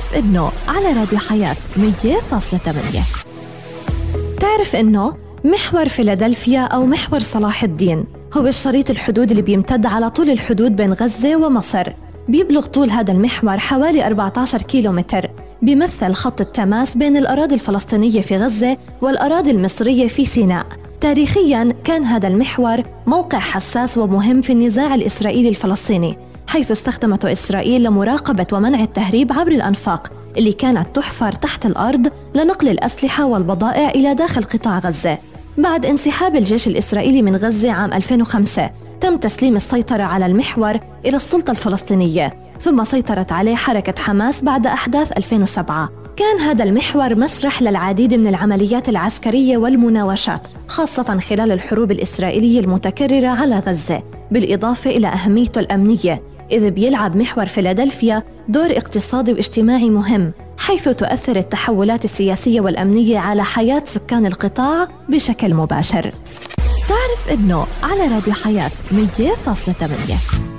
تعرف إنه على راديو حياة 100.8. تعرف إنه محور فيلادلفيا أو محور صلاح الدين هو الشريط الحدود اللي بيمتد على طول الحدود بين غزة ومصر. بيبلغ طول هذا المحور حوالي 14 كيلومتر، بيمثل خط التماس بين الأراضي الفلسطينية في غزة والأراضي المصرية في سيناء. تاريخياً كان هذا المحور موقع حساس ومهم في النزاع الإسرائيلي الفلسطيني، حيث استخدمته إسرائيل لمراقبة ومنع التهريب عبر الأنفاق اللي كانت تحفر تحت الأرض لنقل الأسلحة والبضائع إلى داخل قطاع غزة. بعد انسحاب الجيش الإسرائيلي من غزة عام 2005 تم تسليم السيطرة على المحور إلى السلطة الفلسطينية، ثم سيطرت عليه حركة حماس بعد أحداث 2007. كان هذا المحور مسرح للعديد من العمليات العسكرية والمناوشات، خاصة خلال الحروب الإسرائيلية المتكررة على غزة، بالإضافة إلى أهميته الأمنية، إذ بيلعب محور فيلادلفيا دور اقتصادي واجتماعي مهم، حيث تؤثر التحولات السياسية والأمنية على حياة سكان القطاع بشكل مباشر. تعرف إنه على راديو حياة 100.8.